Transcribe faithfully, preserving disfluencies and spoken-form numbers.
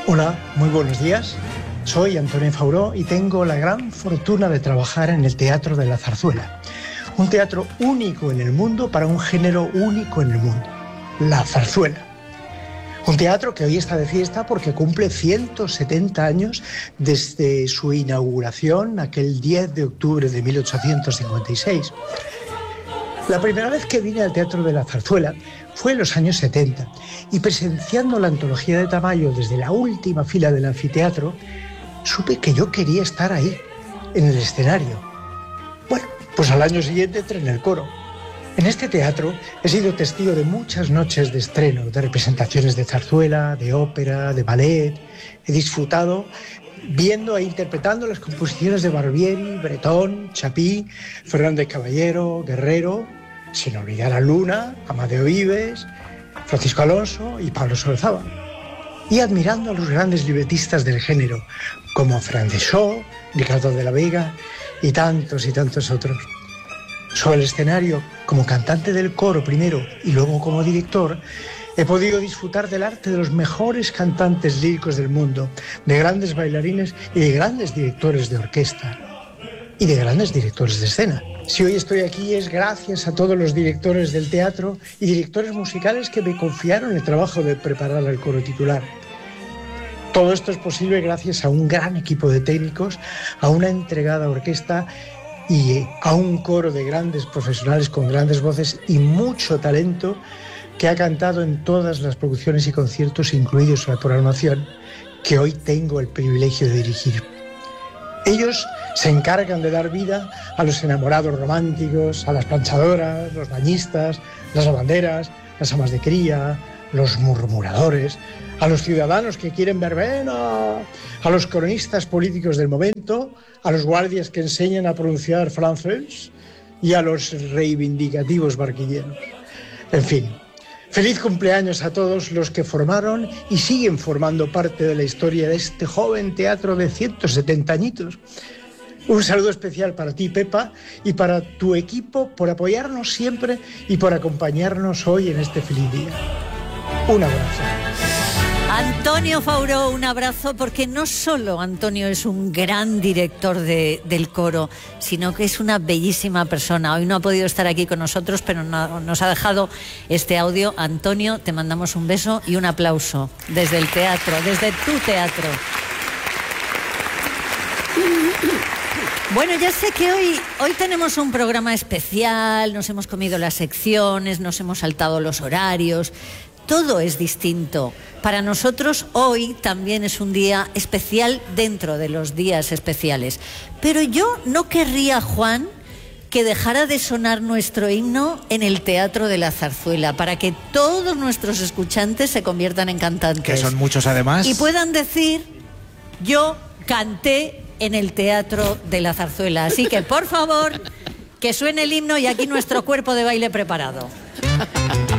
Hola, muy buenos días. Soy Antonio Fauró y tengo la gran fortuna de trabajar en el Teatro de la Zarzuela. Un teatro único en el mundo para un género único en el mundo, la zarzuela. Un teatro que hoy está de fiesta porque cumple ciento setenta años desde su inauguración, aquel diez de octubre de mil ochocientos cincuenta y seis. La primera vez que vine al Teatro de la Zarzuela fue en los años setenta y presenciando la antología de Tamayo desde la última fila del anfiteatro, supe que yo quería estar ahí, en el escenario. Bueno, pues al año siguiente entré en el coro. En este teatro he sido testigo de muchas noches de estreno, de representaciones de zarzuela, de ópera, de ballet. He disfrutado viendo e interpretando las composiciones de Barbieri, Bretón, Chapí, Fernández Caballero, Guerrero, sin olvidar a Luna, Amadeo Vives, Francisco Alonso y Pablo Solzaba. Y admirando a los grandes libretistas del género, como Fran de Shaw, Ricardo de la Vega y tantos y tantos otros. Sobre el escenario, como cantante del coro primero y luego como director, he podido disfrutar del arte de los mejores cantantes líricos del mundo, de grandes bailarines y de grandes directores de orquesta y de grandes directores de escena. Si hoy estoy aquí es gracias a todos los directores del teatro y directores musicales que me confiaron el trabajo de preparar el coro titular. Todo esto es posible gracias a un gran equipo de técnicos, a una entregada orquesta y a un coro de grandes profesionales con grandes voces y mucho talento que ha cantado en todas las producciones y conciertos incluidos en la programación que hoy tengo el privilegio de dirigir. Ellos se encargan de dar vida a los enamorados románticos, a las planchadoras, los bañistas, las lavanderas, las amas de cría, los murmuradores, a los ciudadanos que quieren verbena, a los cronistas políticos del momento, a los guardias que enseñan a pronunciar francés y a los reivindicativos barquilleros. En fin, feliz cumpleaños a todos los que formaron y siguen formando parte de la historia de este joven teatro de ciento setenta añitos. Un saludo especial para ti, Pepa, y para tu equipo por apoyarnos siempre y por acompañarnos hoy en este feliz día. Un abrazo. Antonio Fauró, un abrazo, porque no solo Antonio es un gran director de, del coro, sino que es una bellísima persona. Hoy no ha podido estar aquí con nosotros, pero no, nos ha dejado este audio. Antonio, te mandamos un beso y un aplauso desde el teatro, desde tu teatro. Bueno, ya sé que hoy, hoy tenemos un programa especial, nos hemos comido las secciones, nos hemos saltado los horarios. Todo es distinto. Para nosotros hoy también es un día especial dentro de los días especiales. Pero yo no querría, Juan, que dejara de sonar nuestro himno en el Teatro de la Zarzuela, para que todos nuestros escuchantes se conviertan en cantantes. Que son muchos además. Y puedan decir, yo canté en el Teatro de la Zarzuela. Así que, por favor, que suene el himno y aquí nuestro cuerpo de baile preparado.